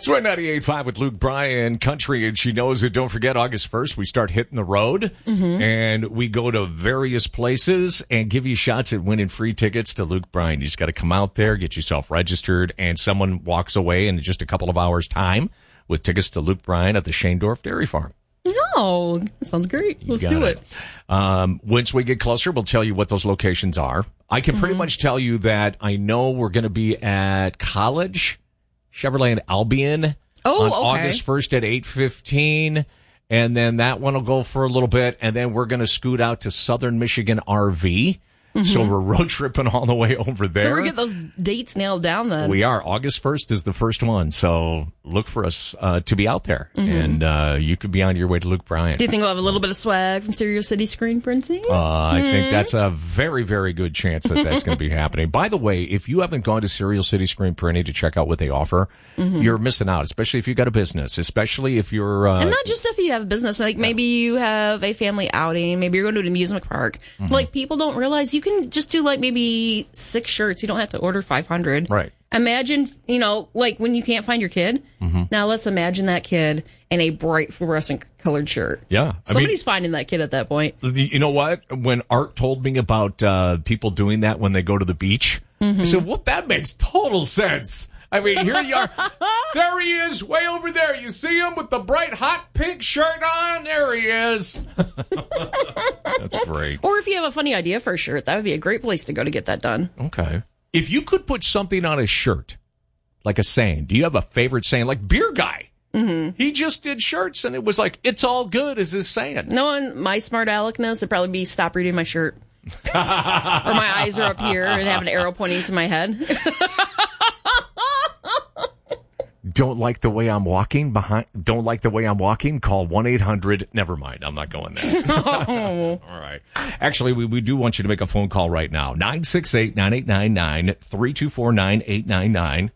It's right 98.5 with Luke Bryan, country, and she knows it. Don't forget, August 1st, we start hitting the road, and we go to various places and give you shots at winning free tickets to Luke Bryan. You just got to come out there, get yourself registered, and someone walks away in just a couple of hours' time with tickets to Luke Bryan at the Shaendorf Dairy Farm. No, that sounds great. Let's do it. Once we get closer, we'll tell you what those locations are. I can pretty much tell you that I know we're going to be at College Chevrolet and Albion on August 1st at 8:15, and then that one will go for a little bit, and then we're going to scoot out to Southern Michigan RV. So we're road tripping all the way over there. So we're getting those dates nailed down then. We are. August 1st is the first one, so look for us to be out there, and you could be on your way to Luke Bryan. Do you think we'll have a little bit of swag from Serial City Screen Printing? I think that's a very, very good chance that that's going to be happening. By the way, if you haven't gone to Serial City Screen Printing to check out what they offer, you're missing out, especially if you've got a business, especially if you're... and not just if you have a business. Like maybe you have a family outing, maybe you're going to an amusement park. Like people don't realize you can just do like maybe 6 shirts. You don't have to order 500. Right. Imagine, like when you can't find your kid. Now let's imagine that kid in a bright fluorescent colored shirt. Yeah. Somebody's finding that kid at that point. You know what? When Art told me about people doing that when they go to the beach, I said, well, that makes total sense. I mean, here you are. There he is, way over there. You see him with the bright, hot pink shirt on? There he is. That's great. Or if you have a funny idea for a shirt, that would be a great place to go to get that done. Okay. If you could put something on a shirt, like a saying, do you have a favorite saying? Like Beer Guy. He just did shirts, and it was like, it's all good, is his saying. No, and my smart aleckness would probably be stop reading my shirt. Or my eyes are up here and have an arrow pointing to my head. Don't like the way I'm walking Don't like the way I'm walking? Call 1-800. Never mind. I'm not going there. All right. Actually, we do want you to make a phone call right now. 968-9899, 324-9899.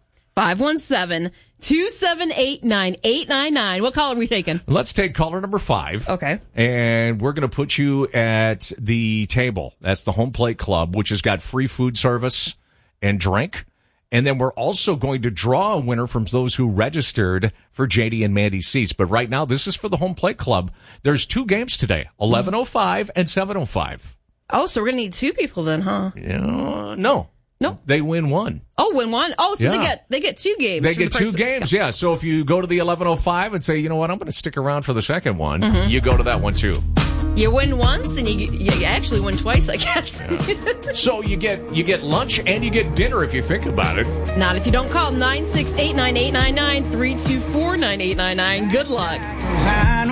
517-278-9899. What call are we taking? Let's take caller number 5. Okay. And we're going to put you at the table. That's the Home Plate Club, which has got free food service and drink. And then we're also going to draw a winner from those who registered for JD and Mandy seats. But right now, this is for the Home Plate Club. There's 2 games today, 11:05 and 7:05. Oh, so we're going to need 2 people then, huh? No. No. They win 1. Oh, win 1? Oh, so they get 2 games. They get 2 games, yeah. So if you go to the 11:05 and say, you know what, I'm going to stick around for the second one, you go to that one too. You win once, and you actually win twice, I guess. Yeah. So you get lunch and you get dinner if you think about it. Not if you don't call 968-9899, 324-9899. Good luck.